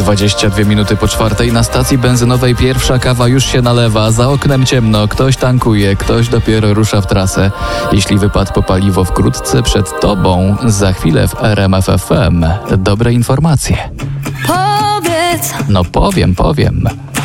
22 minuty po 4 na stacji benzynowej pierwsza kawa już się nalewa, za oknem ciemno, ktoś tankuje, ktoś dopiero rusza w trasę. Jeśli wypadł po paliwo wkrótce przed tobą, za chwilę w RMF FM dobre informacje. Powiedz. No powiem.